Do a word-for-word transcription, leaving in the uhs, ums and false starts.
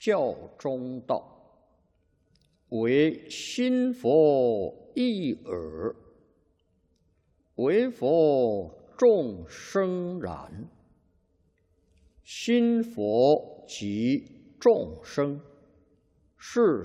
教中道，唯心佛一耳，唯佛众生然。心佛即众生，是